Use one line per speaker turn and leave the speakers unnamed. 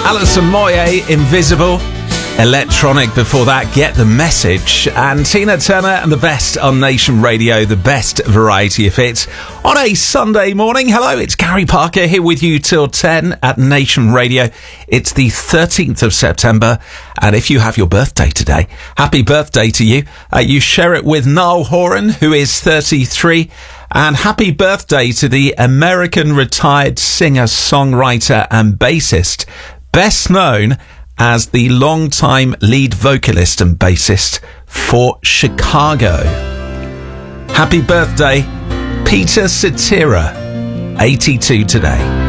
Alison Moyet, Invisible. Electronic before that, Get the Message. And Tina Turner and the best on Nation Radio, the best variety of hits. On a Sunday morning, hello, it's Gary Parker here with you till 10 at Nation Radio. It's the 13th of September. And if you have your birthday today, happy birthday to you. You share it with Niall Horan, who is 33. And happy birthday to the American retired singer, songwriter and bassist, best known as the longtime lead vocalist and bassist for Chicago. Happy birthday, Peter Cetera, 82 today.